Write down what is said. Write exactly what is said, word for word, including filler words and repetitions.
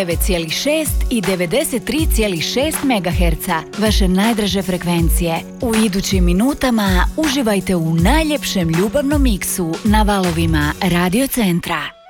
devet zarez šest i devedeset tri zarez šest megaherca, vaše najdraže frekvencije. U idućim minutama uživajte u najljepšem ljubavnom miksu na valovima Radio Centra.